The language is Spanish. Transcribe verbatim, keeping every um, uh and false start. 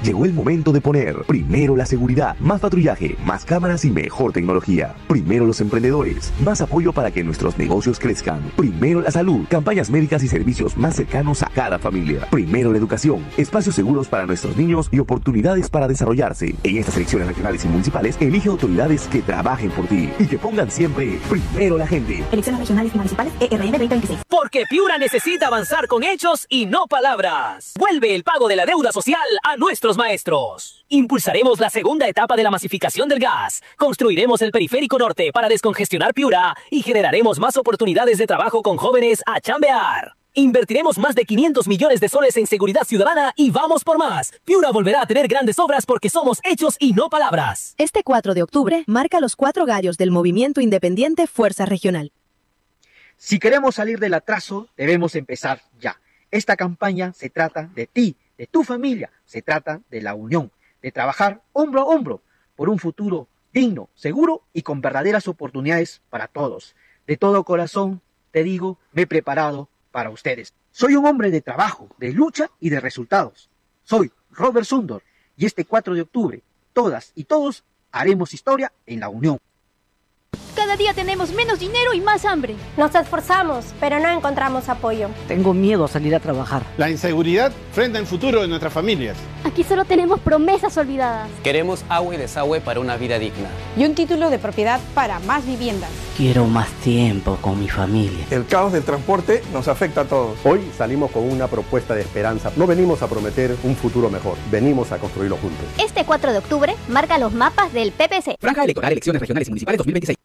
Llegó el momento de poner primero la seguridad, más patrullaje, más cámaras y mejor tecnología. Primero los emprendedores, más apoyo para que nuestros negocios crezcan. Primero la salud, campañas médicas y servicios más cercanos a cada familia. Primero la educación, espacios seguros para nuestros niños y oportunidades para desarrollarse. En estas elecciones regionales y municipales, elige autoridades que trabajen por ti y que pongan siempre primero la gente. Elecciones regionales y municipales E R N veinte veintiséis. Porque Piura necesita avanzar con hechos y no palabras. Vuelve el pago de la deuda social a nuestros maestros. Impulsaremos la segunda etapa de la masificación del gas. Construiremos el periférico norte para descongestionar Piura y generaremos más oportunidades de trabajo con jóvenes a chambear. Invertiremos más de quinientos millones de soles en seguridad ciudadana y vamos por más. Piura volverá a tener grandes obras porque somos hechos y no palabras. Este cuatro de octubre marca los cuatro gallos del movimiento independiente Fuerza Regional. Si queremos salir del atraso, debemos empezar ya. Esta campaña se trata de ti, de tu familia, se trata de la unión, de trabajar hombro a hombro por un futuro digno, seguro y con verdaderas oportunidades para todos. De todo corazón, te digo, me he preparado para ustedes. Soy un hombre de trabajo, de lucha y de resultados. Soy Robert Sundor y este cuatro de octubre, todas y todos haremos historia en la unión. Cada día tenemos menos dinero y más hambre. Nos esforzamos, pero no encontramos apoyo. Tengo miedo a salir a trabajar. La inseguridad frente al futuro de nuestras familias. Aquí solo tenemos promesas olvidadas. Queremos agua y desagüe para una vida digna. Y un título de propiedad para más viviendas. Quiero más tiempo con mi familia. El caos del transporte nos afecta a todos. Hoy salimos con una propuesta de esperanza. No venimos a prometer un futuro mejor, venimos a construirlo juntos. Este cuatro de octubre marca los mapas del P P C. Franja Electoral, Elecciones Regionales y Municipales dos mil veintiséis.